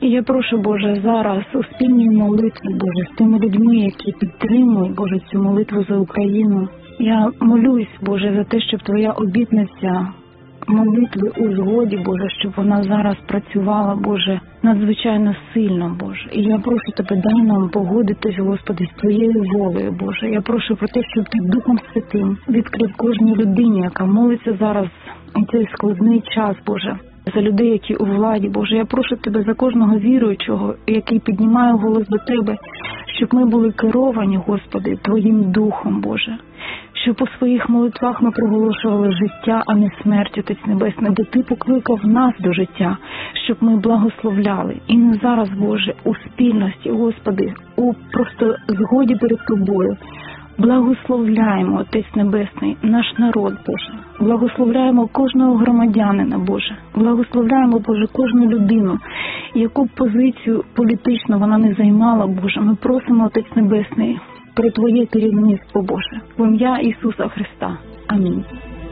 І я прошу, Боже, зараз у спільній молитві, Боже, з тими людьми, які підтримують, Боже, цю молитву за Україну. Я молюсь, Боже, за те, щоб Твоя обітниця молитви у згоді, Боже, щоб вона зараз працювала, Боже, надзвичайно сильно, Боже. І я прошу Тебе, дай нам погодитись, Господи, з Твоєю волею, Боже. Я прошу про те, щоб Ти Духом Святим відкрив кожній людині, яка молиться зараз у цей складний час, Боже. За людей, які у владі, Боже, я прошу Тебе за кожного віруючого, який піднімає голос до Тебе, щоб ми були керовані, Господи, Твоїм Духом, Боже. Щоб у своїх молитвах ми проголошували життя, а не смерть, Отець Небесний, де Ти покликав нас до життя, щоб ми благословляли. І не зараз, Боже, у спільності, Господи, у просто згоді перед Тобою. Благословляємо, Отець Небесний, наш народ, Боже. Благословляємо кожного громадянина, Боже. Благословляємо, Боже, кожну людину, яку б позицію політичну вона не займала, Боже. Ми просимо, Отець Небесний, про Твоє керівництво, Боже. В ім'я Ісуса Христа. Амінь.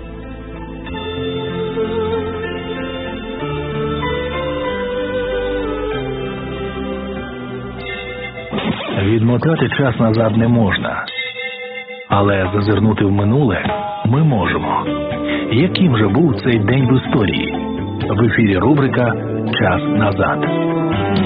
Відмотати час назад не можна. Але зазирнути в минуле ми можемо. Яким же був цей день в історії? В ефірі рубрика «Час назад».